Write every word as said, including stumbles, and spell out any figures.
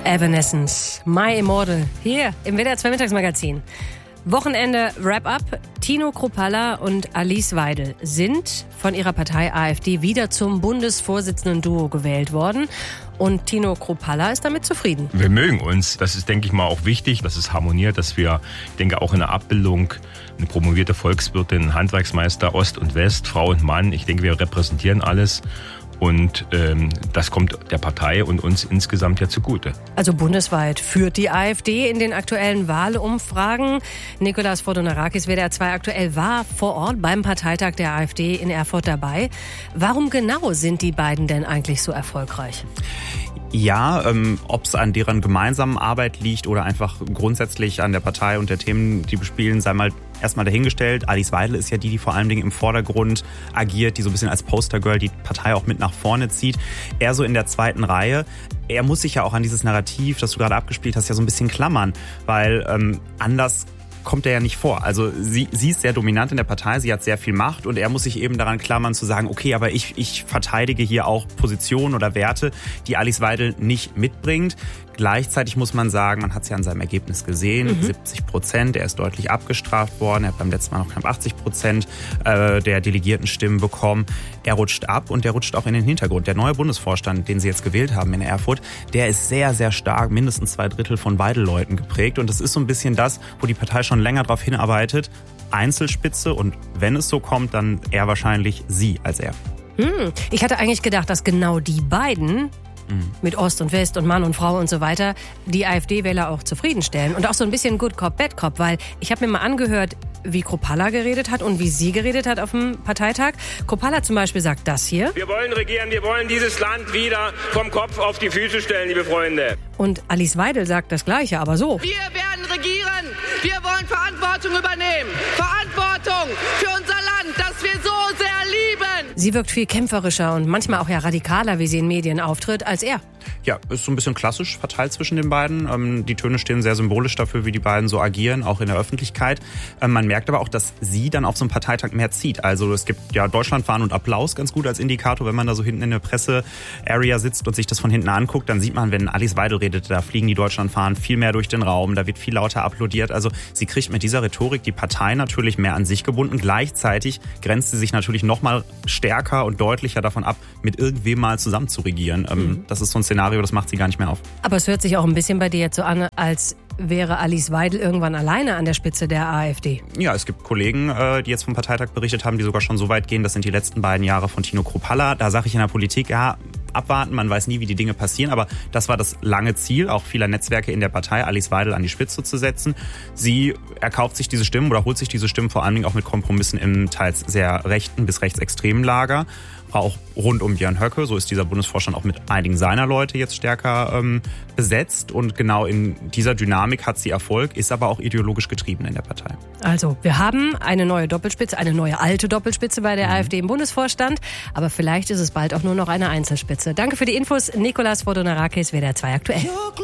Evanescence, My Immortal, hier im W D R zwei Mittagsmagazin. Wochenende Wrap-Up. Tino Kruppalla und Alice Weidel sind von ihrer Partei AfD wieder zum Bundesvorsitzenden-Duo gewählt worden. Und Tino Kruppalla ist damit zufrieden. Wir mögen uns. Das ist, denke ich mal, auch wichtig, dass es harmoniert, dass wir, ich denke, auch in der Abbildung eine promovierte Volkswirtin, Handwerksmeister, Ost und West, Frau und Mann. Ich denke, wir repräsentieren alles. Und ähm, das kommt der Partei und uns insgesamt ja zugute. Also bundesweit führt die AfD in den aktuellen Wahlumfragen. Nikolaus Fortunarakis, W D R zwei aktuell, war vor Ort beim Parteitag der AfD in Erfurt dabei. Warum genau sind die beiden denn eigentlich so erfolgreich? Ja, ähm, ob es an deren gemeinsamen Arbeit liegt oder einfach grundsätzlich an der Partei und der Themen, die bespielen, sei mal erstmal dahingestellt. Alice Weidel ist ja die, die vor allen Dingen im Vordergrund agiert, die so ein bisschen als Postergirl die Partei auch mit nach vorne zieht. Er so in der zweiten Reihe. Er muss sich ja auch an dieses Narrativ, das du gerade abgespielt hast, ja so ein bisschen klammern, weil ähm, anders kommt er ja nicht vor. Also sie, sie ist sehr dominant in der Partei, sie hat sehr viel Macht und er muss sich eben daran klammern zu sagen, okay, aber ich, ich verteidige hier auch Positionen oder Werte, die Alice Weidel nicht mitbringt. Gleichzeitig muss man sagen, man hat es ja an seinem Ergebnis gesehen, mhm. siebzig Prozent, er ist deutlich abgestraft worden, er hat beim letzten Mal noch knapp achtzig Prozent äh, der delegierten Stimmen bekommen. Er rutscht ab und der rutscht auch in den Hintergrund. Der neue Bundesvorstand, den sie jetzt gewählt haben in Erfurt, der ist sehr, sehr stark, mindestens zwei Drittel von Weidel-Leuten geprägt und das ist so ein bisschen das, wo die Partei schon länger darauf hinarbeitet, Einzelspitze und wenn es so kommt, dann eher wahrscheinlich sie als er. Hm. Ich hatte eigentlich gedacht, dass genau die beiden mit Ost und West und Mann und Frau und so weiter, die AfD-Wähler auch zufriedenstellen. Und auch so ein bisschen Good Cop, Bad Cop, weil ich habe mir mal angehört, wie Kruppalla geredet hat und wie sie geredet hat auf dem Parteitag. Kruppalla zum Beispiel sagt das hier. Wir wollen regieren, wir wollen dieses Land wieder vom Kopf auf die Füße stellen, liebe Freunde. Und Alice Weidel sagt das Gleiche, aber so. Wir werden regieren, wir wollen Verantwortung übernehmen. Verantwortung für unser Land, das wir so sehr lieben. Sie wirkt viel kämpferischer und manchmal auch ja radikaler, wie sie in Medien auftritt, als er. Ja, ist so ein bisschen klassisch verteilt zwischen den beiden. Ähm, die Töne stehen sehr symbolisch dafür, wie die beiden so agieren, auch in der Öffentlichkeit. Ähm, man merkt aber auch, dass sie dann auf so einem Parteitag mehr zieht. Also es gibt ja Deutschlandfahnen und Applaus ganz gut als Indikator. Wenn man da so hinten in der Presse-Area sitzt und sich das von hinten anguckt, dann sieht man, wenn Alice Weidel redet, da fliegen die Deutschlandfahnen viel mehr durch den Raum, da wird viel lauter applaudiert. Also sie kriegt mit dieser Rhetorik die Partei natürlich mehr an sich gebunden. Gleichzeitig grenzt sie sich natürlich noch mal stärker und deutlicher davon ab, mit irgendwem mal zusammen zu regieren. Ähm, mhm. Das ist so ein Szenario, das macht sie gar nicht mehr auf. Aber es hört sich auch ein bisschen bei dir jetzt so an, als wäre Alice Weidel irgendwann alleine an der Spitze der AfD. Ja, es gibt Kollegen, die jetzt vom Parteitag berichtet haben, die sogar schon so weit gehen, das sind die letzten beiden Jahre von Tino Kruppalla. Da sage ich in der Politik, ja, abwarten, man weiß nie, wie die Dinge passieren, aber das war das lange Ziel, auch vieler Netzwerke in der Partei, Alice Weidel an die Spitze zu setzen. Sie erkauft sich diese Stimmen oder holt sich diese Stimmen vor allen Dingen auch mit Kompromissen im teils sehr rechten bis rechtsextremen Lager. Auch rund um Björn Höcke, so ist dieser Bundesvorstand auch mit einigen seiner Leute jetzt stärker ähm, besetzt und genau in dieser Dynamik hat sie Erfolg, ist aber auch ideologisch getrieben in der Partei. Also wir haben eine neue Doppelspitze, eine neue alte Doppelspitze bei der mhm. AfD im Bundesvorstand, aber vielleicht ist es bald auch nur noch eine Einzelspitze. Danke für die Infos, Nikolaus Fortunarakis, W D R zwei aktuell.